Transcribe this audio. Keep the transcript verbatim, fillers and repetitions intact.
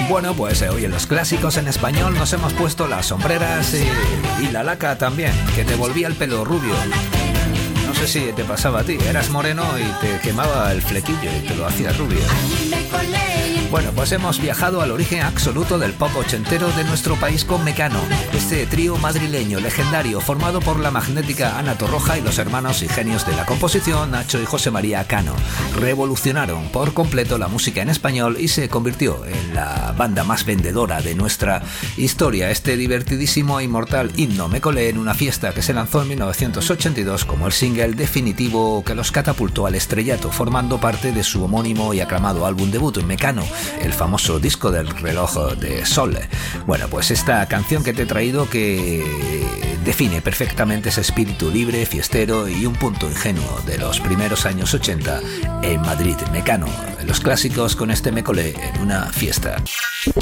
Bueno, pues eh, hoy en los clásicos en español nos hemos puesto las sombreras y, y la laca también, que te volvía el pelo rubio. No sé si te pasaba a ti, eras moreno y te quemaba el flequillo y te lo hacía rubio. Bueno, pues hemos viajado al origen absoluto del pop ochentero de nuestro país con Mecano, este trío madrileño legendario formado por la magnética Ana Torroja y los hermanos y genios de la composición Nacho y José María Cano. Revolucionaron por completo la música en español y se convirtió en la banda más vendedora de nuestra historia. Este divertidísimo e inmortal himno Me colé en una fiesta que se lanzó en mil novecientos ochenta y dos como el single definitivo que los catapultó al estrellato, formando parte de su homónimo y aclamado álbum debut Mecano, el famoso disco del reloj de sol. Bueno, pues esta canción que te he traído que define perfectamente ese espíritu libre, fiestero y un punto ingenuo de los primeros años ochenta en Madrid. Mecano, los clásicos con este Me colé en una fiesta.